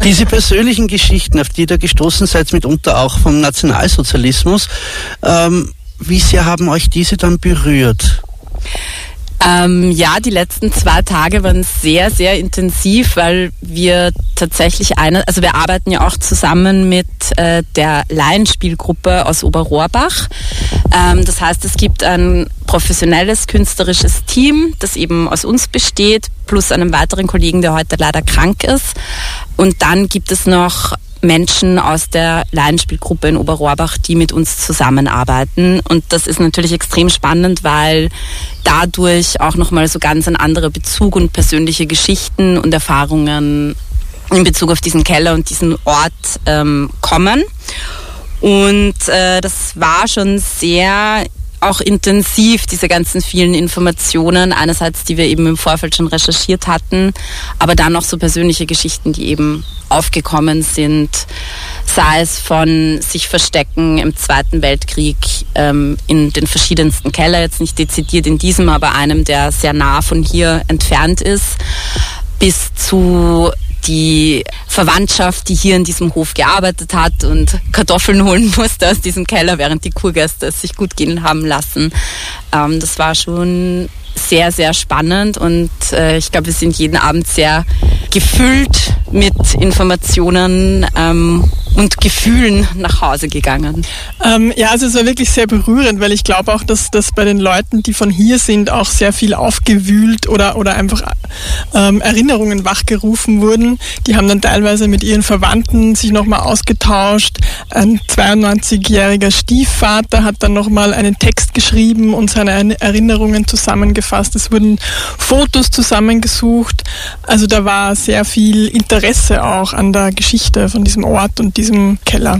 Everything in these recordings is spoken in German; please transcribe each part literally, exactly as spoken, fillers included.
Diese persönlichen Geschichten, auf die ihr da gestoßen seid, mitunter auch vom Nationalsozialismus, ähm, wie sehr haben euch diese dann berührt? Ähm, ja, die letzten zwei Tage waren sehr, sehr intensiv, weil wir tatsächlich eine, also wir arbeiten ja auch zusammen mit äh, der Laienspielgruppe aus Oberrohrbach. Ähm, das heißt, es gibt ein professionelles künstlerisches Team, das eben aus uns besteht, plus einem weiteren Kollegen, der heute leider krank ist. Und dann gibt es noch Menschen aus der Laienspielgruppe in Oberrohrbach, die mit uns zusammenarbeiten. Und das ist natürlich extrem spannend, weil dadurch auch nochmal so ganz ein anderer Bezug und persönliche Geschichten und Erfahrungen in Bezug auf diesen Keller und diesen Ort ähm, kommen. Und äh, das war schon sehr auch intensiv, diese ganzen vielen Informationen, einerseits, die wir eben im Vorfeld schon recherchiert hatten, aber dann auch so persönliche Geschichten, die eben aufgekommen sind, sei es von sich verstecken im Zweiten Weltkrieg ähm, in den verschiedensten Keller, jetzt nicht dezidiert in diesem, aber einem, der sehr nah von hier entfernt ist, bis zu die Verwandtschaft, die hier in diesem Hof gearbeitet hat und Kartoffeln holen musste aus diesem Keller, während die Kurgäste es sich gut gehen haben lassen. Ähm, das war schon sehr, sehr spannend und äh, ich glaube, wir sind jeden Abend sehr gefüllt mit Informationen ähm, und Gefühlen nach Hause gegangen. Ähm, ja, also es war wirklich sehr berührend, weil ich glaube auch, dass das bei den Leuten, die von hier sind, auch sehr viel aufgewühlt oder, oder einfach ähm, Erinnerungen wachgerufen wurden. Die haben dann teilweise mit ihren Verwandten sich nochmal ausgetauscht. Ein zweiundneunzigjähriger Stiefvater hat dann nochmal einen Text geschrieben und seine Erinnerungen zusammengefasst. Es wurden Fotos zusammengesucht. Also da war sehr viel Interesse auch an der Geschichte von diesem Ort und diesem Keller.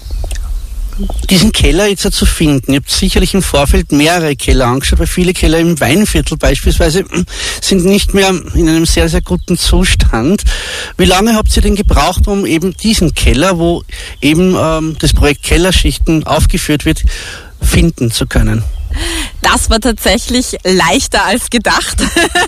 Diesen Keller jetzt zu finden, ihr habt sicherlich im Vorfeld mehrere Keller angeschaut, weil viele Keller im Weinviertel beispielsweise sind nicht mehr in einem sehr, sehr guten Zustand. Wie lange habt ihr denn gebraucht, um eben diesen Keller, wo eben ähm, das Projekt Kellerschichten aufgeführt wird, finden zu können? Das war tatsächlich leichter als gedacht,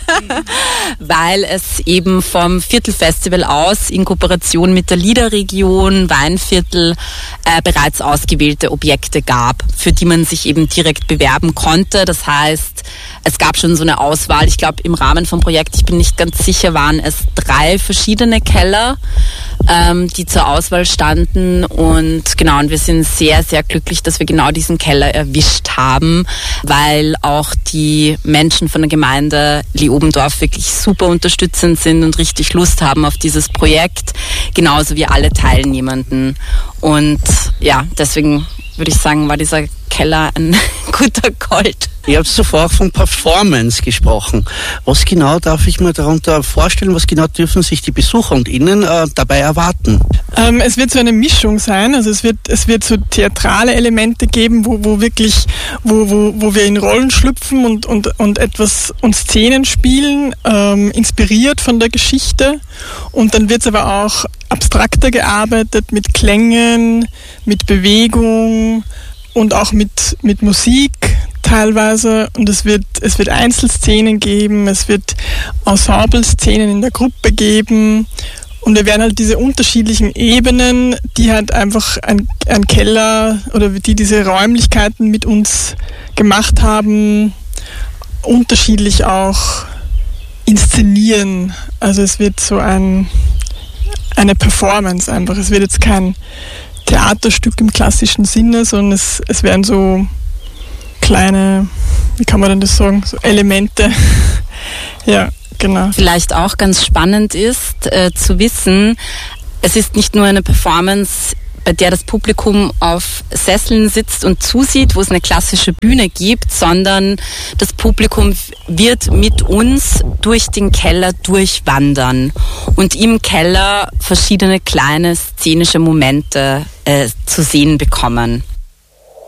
weil es eben vom Viertelfestival aus in Kooperation mit der Liederregion Weinviertel äh, bereits ausgewählte Objekte gab, für die man sich eben direkt bewerben konnte. Das heißt, es gab schon so eine Auswahl. Ich glaube, im Rahmen vom Projekt, ich bin nicht ganz sicher, waren es drei verschiedene Keller, ähm, die zur Auswahl standen. Und genau, und wir sind sehr, sehr glücklich, dass wir genau diesen Keller erwischt haben, weil auch die Menschen von der Gemeinde Leobendorf wirklich super unterstützend sind und richtig Lust haben auf dieses Projekt, genauso wie alle Teilnehmenden. Und ja, deswegen würde ich sagen, war dieser Keller ein guter Gold. Ihr habt zuvor auch von Performance gesprochen. Was genau darf ich mir darunter vorstellen? Was genau dürfen sich die Besucher und Innen äh, dabei erwarten? Ähm, es wird so eine Mischung sein. Also es wird es wird so theatrale Elemente geben, wo wo wirklich wo wo wo wir in Rollen schlüpfen und und und etwas und Szenen spielen, ähm, inspiriert von der Geschichte. Und dann wird es aber auch abstrakter gearbeitet mit Klängen, mit Bewegung und auch mit mit Musik teilweise, und es wird es wird Einzelszenen geben, es wird Ensemble-Szenen in der Gruppe geben, und wir werden halt diese unterschiedlichen Ebenen, die halt einfach ein, ein Keller oder die diese Räumlichkeiten mit uns gemacht haben, unterschiedlich auch inszenieren. Also es wird so ein eine Performance einfach. Es wird jetzt kein Theaterstück im klassischen Sinne, sondern es, es werden so kleine, wie kann man denn das sagen, so Elemente. Ja, genau. Vielleicht auch ganz spannend ist äh, zu wissen, es ist nicht nur eine Performance, bei der das Publikum auf Sesseln sitzt und zusieht, wo es eine klassische Bühne gibt, sondern das Publikum wird mit uns durch den Keller durchwandern und im Keller verschiedene kleine szenische Momente äh, zu sehen bekommen.